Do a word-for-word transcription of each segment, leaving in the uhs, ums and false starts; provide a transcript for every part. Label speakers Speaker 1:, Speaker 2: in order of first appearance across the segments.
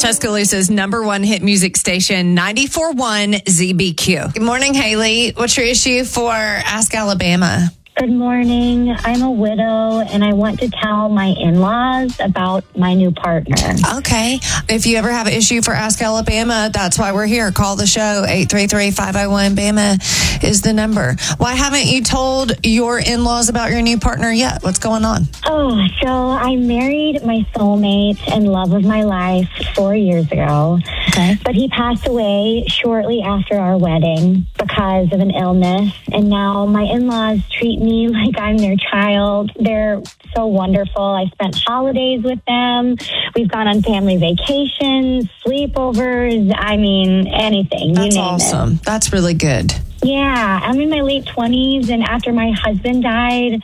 Speaker 1: Tuscaloosa's number one hit music station, ninety-four point one Z B Q. Good morning, Haley. What's your issue for Ask Alabama?
Speaker 2: Good morning. I'm a widow, and I want to tell my in-laws about my new partner.
Speaker 1: Okay. If you ever have an issue for Ask Alabama, that's why we're here. Call the show. eight three three, five oh one, B A M A is the number. Why haven't you told your in-laws about your new partner yet? What's going on?
Speaker 2: Oh, so I married my soulmate and love of my life four years ago.
Speaker 1: Okay.
Speaker 2: But he passed away shortly after our wedding because of an illness. And now my in-laws treat me like I'm their child. They're so wonderful. I spent holidays with them. We've gone on family vacations, sleepovers. I mean, anything.
Speaker 1: That's
Speaker 2: you name
Speaker 1: awesome.
Speaker 2: It.
Speaker 1: That's really good.
Speaker 2: Yeah, I'm in my late twenties, and after my husband died,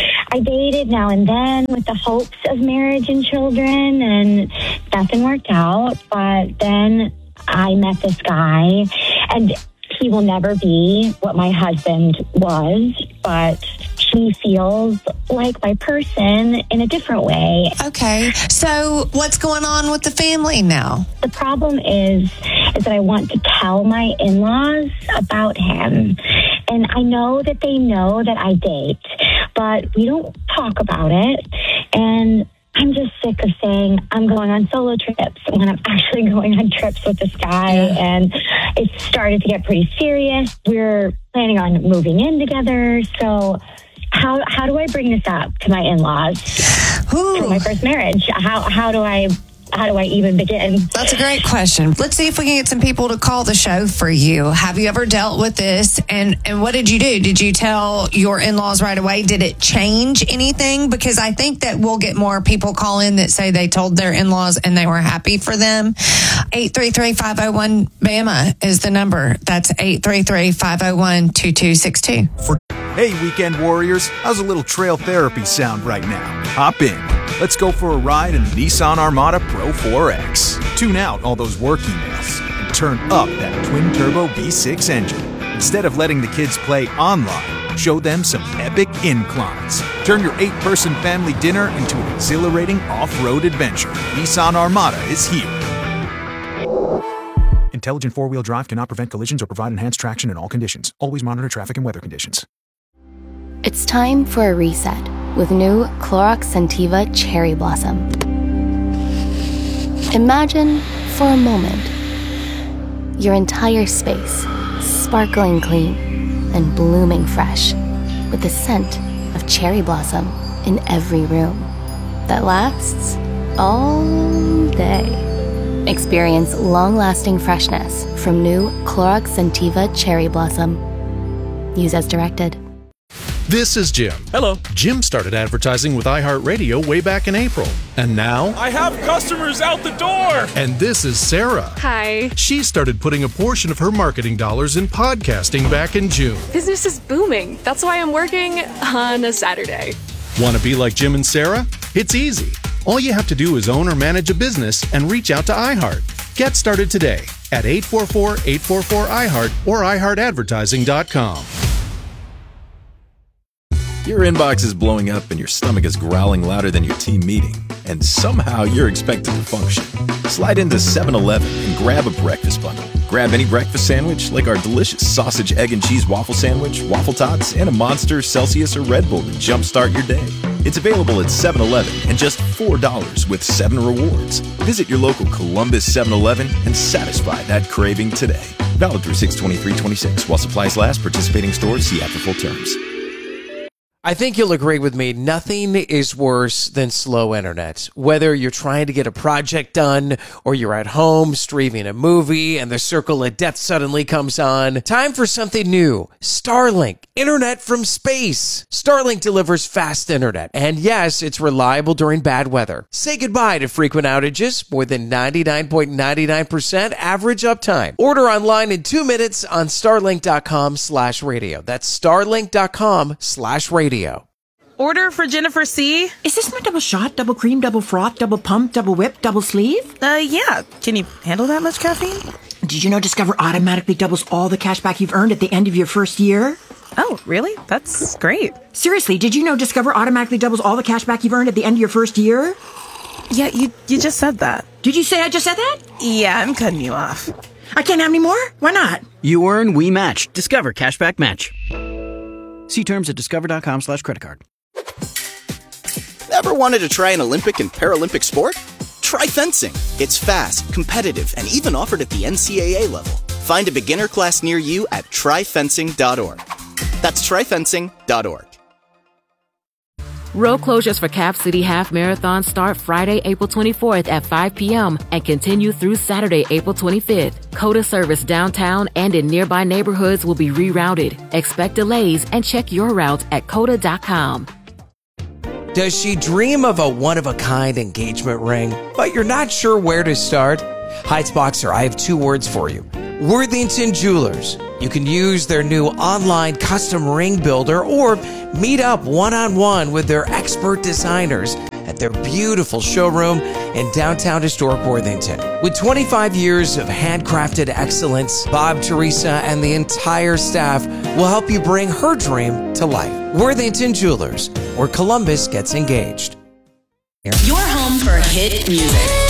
Speaker 2: I dated now and then with the hopes of marriage and children, and nothing worked out. But then I met this guy, and he will never be what my husband was, but he feels like my person in a different way.
Speaker 1: Okay. So what's going on with the family now?
Speaker 2: The problem is, is that I want to tell my in-laws about him. And I know that they know that I date, but we don't talk about it. And I'm just sick of saying I'm going on solo trips when I'm actually going on trips with this guy.
Speaker 1: Yeah.
Speaker 2: And it started to get pretty serious. We're planning on moving in together. So how how do I bring this up to my in-laws for my first marriage? How how do I how do I even begin?
Speaker 1: That's a great question. Let's see if we can get some people to call the show for you. Have you ever dealt with this? And and what did you do? Did you tell your in-laws right away? Did it change anything? Because I think that we'll get more people call in that say they told their in-laws and they were happy for them. eight three three, five oh one, B A M A is the number. That's eight three three, five oh one, two two six two.
Speaker 3: Hey, weekend warriors, how's a little trail therapy sound right now? Hop in. Let's go for a ride in the Nissan Armada Pro four X. Tune out all those work emails and turn up that twin-turbo V six engine. Instead of letting the kids play online, show them some epic inclines. Turn your eight-person family dinner into an exhilarating off-road adventure. Nissan Armada is here. Intelligent four-wheel drive cannot prevent collisions or provide enhanced traction in all conditions. Always monitor traffic and weather conditions.
Speaker 4: It's time for a reset with new Clorox Scentiva Cherry Blossom. Imagine, for a moment, your entire space sparkling clean and blooming fresh with the scent of cherry blossom in every room that lasts all day. Experience long-lasting freshness from new Clorox Scentiva Cherry Blossom. Use as directed.
Speaker 5: This is Jim.
Speaker 6: Hello.
Speaker 5: Jim started advertising with iHeartRadio way back in April. And now...
Speaker 6: I have customers out the door!
Speaker 5: And this is Sarah.
Speaker 7: Hi.
Speaker 5: She started putting a portion of her marketing dollars in podcasting back in June.
Speaker 7: Business is booming. That's why I'm working on a Saturday.
Speaker 5: Want to be like Jim and Sarah? It's easy. All you have to do is own or manage a business and reach out to iHeart. Get started today at eight four four, eight four four, I heart or i heart advertising dot com.
Speaker 8: Your inbox is blowing up and your stomach is growling louder than your team meeting, and somehow you're expected to function. Slide into seven eleven and grab a breakfast bundle. Grab any breakfast sandwich like our delicious sausage, egg, and cheese waffle sandwich, waffle tots, and a Monster, Celsius, or Red Bull to jumpstart your day. It's available at seven eleven and just four dollars with seven rewards. Visit your local Columbus seven eleven and satisfy that craving today. Valid through six twenty-three twenty-six. While supplies last, participating stores see app for full terms.
Speaker 9: I think you'll agree with me. Nothing is worse than slow internet. Whether you're trying to get a project done or you're at home streaming a movie and the circle of death suddenly comes on. Time for something new. Starlink. Internet from space. Starlink delivers fast internet. And yes, it's reliable during bad weather. Say goodbye to frequent outages. More than ninety-nine point nine nine percent average uptime. Order online in two minutes on starlink dot com slash radio. That's starlink dot com slash radio.
Speaker 10: Order for Jennifer C.
Speaker 11: Is this my double shot, double cream, double froth, double pump, double whip, double sleeve?
Speaker 10: Uh, yeah. Can you handle that much caffeine?
Speaker 11: Did you know Discover automatically doubles all the cash back you've earned at the end of your first year?
Speaker 10: Oh, really? That's great.
Speaker 11: Seriously, did you know Discover automatically doubles all the cash back you've earned at the end of your first year?
Speaker 10: Yeah, you you just said that.
Speaker 11: Did you say I just said that?
Speaker 10: Yeah, I'm cutting you off.
Speaker 11: I can't have any more? Why not?
Speaker 12: You earn, we match. Discover Cashback Match. See terms at discover.com slash credit card.
Speaker 13: Ever wanted to try an Olympic and Paralympic sport? Try fencing. It's fast, competitive, and even offered at the N C A A level. Find a beginner class near you at try fencing dot org. That's try fencing dot org.
Speaker 14: Road closures for Cap City Half Marathon start Friday, April twenty-fourth at five p.m. and continue through Saturday, April twenty-fifth. COTA service downtown and in nearby neighborhoods will be rerouted. Expect delays and check your route at cota dot com.
Speaker 9: Does she dream of a one-of-a-kind engagement ring, but you're not sure where to start? Heights Boxer, I have two words for you. Worthington Jewelers. You can use their new online custom ring builder or meet up one-on-one with their expert designers at their beautiful showroom in downtown historic Worthington. With twenty-five years of handcrafted excellence, Bob, Teresa, and the entire staff will help you bring her dream to life. Worthington Jewelers, where Columbus gets engaged.
Speaker 15: Your home for hit music.